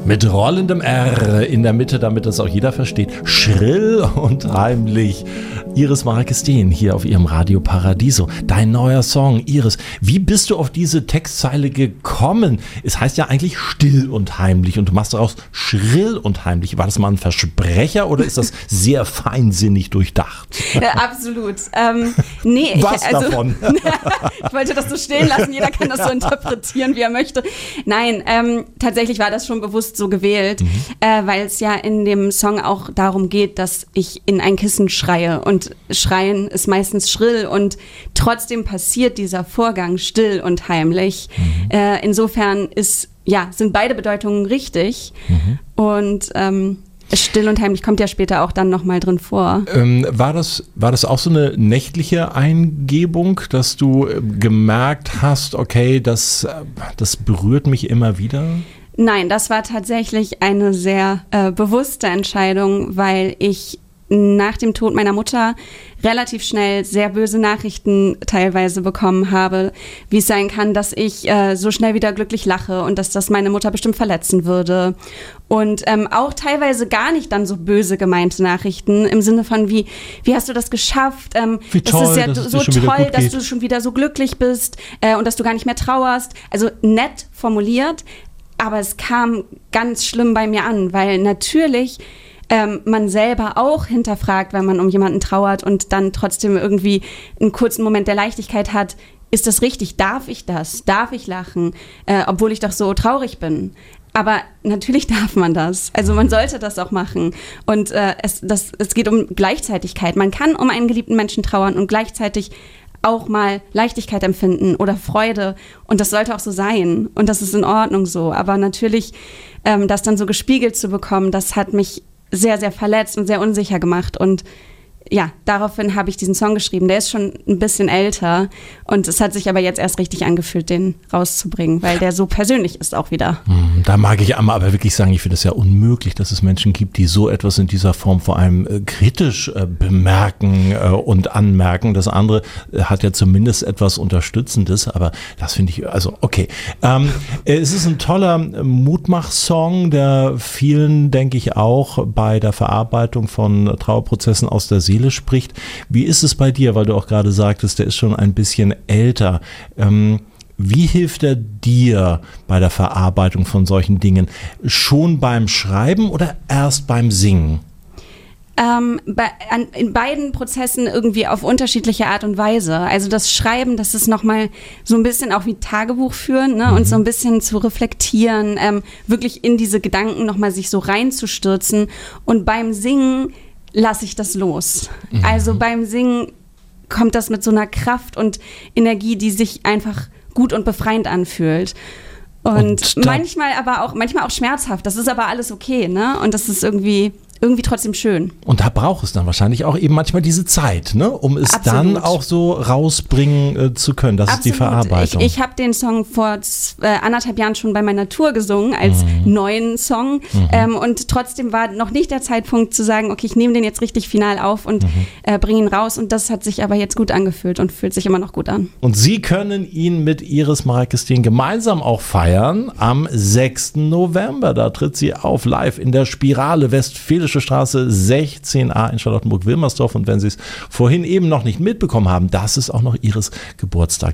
Mit rollendem R in der Mitte, damit das auch jeder versteht. Schrill und heimlich. Iris Marquez-Dehn hier auf ihrem Radio Paradiso. Dein neuer Song, Iris. Wie bist du auf diese Textzeile gekommen? Es heißt ja eigentlich still und heimlich und du machst daraus schrill und heimlich. War das mal ein Versprecher oder ist das sehr feinsinnig durchdacht? Ja, absolut. Nee, Davon? Ich wollte das so stehen lassen. Jeder kann das so interpretieren, wie er möchte. Nein, tatsächlich war das schon bewusst so gewählt, weil es ja in dem Song auch darum geht, dass ich in ein Kissen schreie. Und Schreien ist meistens schrill und trotzdem passiert dieser Vorgang still und heimlich. Insofern sind beide Bedeutungen richtig. Und still und heimlich kommt ja später auch dann nochmal drin vor. War das auch so eine nächtliche Eingebung, dass du gemerkt hast, okay, das berührt mich immer wieder? Nein, das war tatsächlich eine sehr bewusste Entscheidung, weil ich nach dem Tod meiner Mutter relativ schnell sehr böse Nachrichten teilweise bekommen habe, wie es sein kann, dass ich so schnell wieder glücklich lache und dass das meine Mutter bestimmt verletzen würde. Und auch teilweise gar nicht dann so böse gemeinte Nachrichten im Sinne von wie hast du das geschafft? Wie toll, das ist ja dass so es dir schon wieder toll, gut dass geht. du schon wieder so glücklich bist und dass du gar nicht mehr trauerst. Also nett formuliert, aber es kam ganz schlimm bei mir an, weil natürlich man selber auch hinterfragt, wenn man um jemanden trauert und dann trotzdem irgendwie einen kurzen Moment der Leichtigkeit hat. Ist das richtig? Darf ich das? Darf ich lachen? Obwohl ich doch so traurig bin. Aber natürlich darf man das. Also man sollte das auch machen. Und es geht um Gleichzeitigkeit. Man kann um einen geliebten Menschen trauern und gleichzeitig auch mal Leichtigkeit empfinden oder Freude. Und das sollte auch so sein. Und das ist in Ordnung so. Aber natürlich, das dann so gespiegelt zu bekommen, das hat mich sehr, sehr verletzt und sehr unsicher gemacht. Und ja, daraufhin habe ich diesen Song geschrieben. Der ist schon ein bisschen älter und es hat sich aber jetzt erst richtig angefühlt, den rauszubringen, weil der so persönlich ist auch wieder. Da mag ich aber wirklich sagen, ich finde es ja unmöglich, dass es Menschen gibt, die so etwas in dieser Form vor allem kritisch bemerken und anmerken. Das andere hat ja zumindest etwas Unterstützendes, aber das finde ich, also okay. Es ist ein toller Mutmach-Song, der vielen, denke ich, auch bei der Verarbeitung von Trauerprozessen aus der Seele spricht. Wie ist es bei dir, weil du auch gerade sagtest, der ist schon ein bisschen älter. Wie hilft er dir bei der Verarbeitung von solchen Dingen? Schon beim Schreiben oder erst beim Singen? In beiden Prozessen irgendwie auf unterschiedliche Art und Weise. Also das Schreiben, das ist nochmal so ein bisschen auch wie Tagebuch führen, ne? Und so ein bisschen zu reflektieren, wirklich in diese Gedanken nochmal sich so reinzustürzen. Und beim Singen lasse ich das los. Also beim Singen kommt das mit so einer Kraft und Energie, die sich einfach gut und befreiend anfühlt. Und manchmal auch schmerzhaft. Das ist aber alles okay, ne? Und das ist irgendwie trotzdem schön. Und da braucht es dann wahrscheinlich auch eben manchmal diese Zeit, ne? Um es Absolut. dann auch so rausbringen zu können. Das Absolut. ist die Verarbeitung. Ich habe den Song vor 1,5 Jahren schon bei meiner Tour gesungen, als neuen Song. Und trotzdem war noch nicht der Zeitpunkt zu sagen, okay, ich nehme den jetzt richtig final auf und bringe ihn raus. Und das hat sich aber jetzt gut angefühlt und fühlt sich immer noch gut an. Und Sie können ihn mit Iris Marquez-Dehn gemeinsam auch feiern am 6. November. Da tritt sie auf, live in der Spirale, Westfälische Straße 16a in Charlottenburg-Wilmersdorf. Und wenn Sie es vorhin eben noch nicht mitbekommen haben, das ist auch noch Iris Geburtstag.